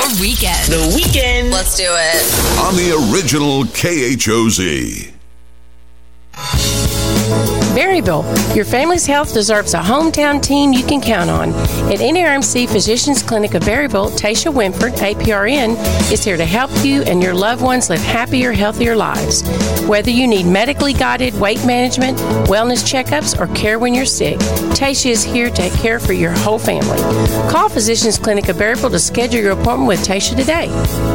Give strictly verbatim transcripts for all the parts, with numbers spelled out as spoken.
your weekend. The weekend. Let's do it. On the original K H O Z. Berryville, your family's health deserves a hometown team you can count on. At N A R M C Physicians Clinic of Berryville, Tasha Winford, A P R N, is here to help you and your loved ones live happier, healthier lives. Whether you need medically guided weight management, wellness checkups, or care when you're sick, Tasha is here to care for your whole family. Call Physicians Clinic of Berryville to schedule your appointment with Tasha today.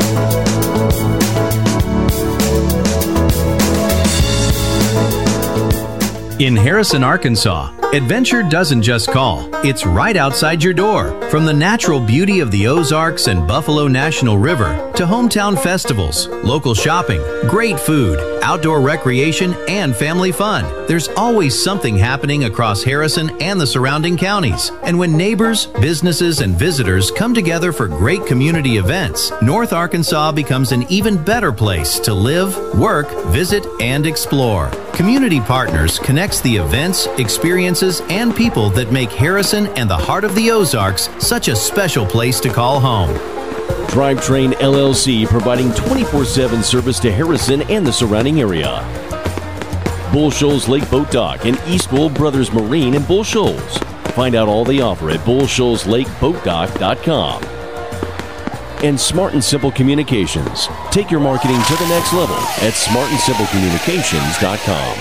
In Harrison, Arkansas, adventure doesn't just call, it's right outside your door. From the natural beauty of the Ozarks and Buffalo National River to hometown festivals, local shopping, great food, outdoor recreation, and family fun, there's always something happening across Harrison and the surrounding counties. And when neighbors, businesses, and visitors come together for great community events, North Arkansas becomes an even better place to live, work, visit, and explore. Community Partners connects the events, experiences, and people that make Harrison and the heart of the Ozarks such a special place to call home. Drivetrain L L C providing twenty-four seven service to Harrison and the surrounding area. Bull Shoals Lake Boat Dock and Eastwood Brothers Marine in Bull Shoals. Find out all they offer at bull shoals lake boat dock dot com. And Smart and Simple Communications. Take your marketing to the next level at smart and simple communications dot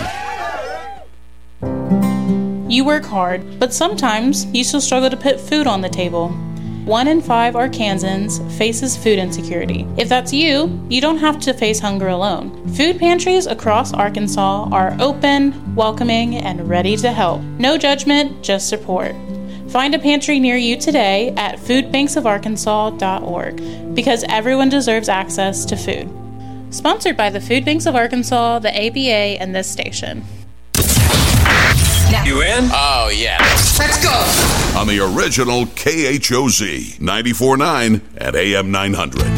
com. You work hard, but sometimes you still struggle to put food on the table. One in five Arkansans faces food insecurity. If that's you, you don't have to face hunger alone. Food pantries across Arkansas are open, welcoming, and ready to help. No judgment, just support. Find a pantry near you today at food banks of arkansas dot org because everyone deserves access to food. Sponsored by the Food Banks of Arkansas, the A B A, and this station. You in? Oh, yeah. Let's go. On the original K H O Z ninety-four point nine at A M nine hundred.